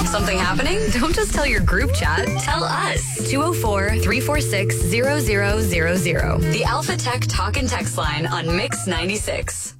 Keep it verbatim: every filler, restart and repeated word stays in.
Something happening? Don't just tell your group chat. Tell us. two oh four, three four six, zero zero zero zero. The Alpha Tech Talk and Text line on Mix ninety-six.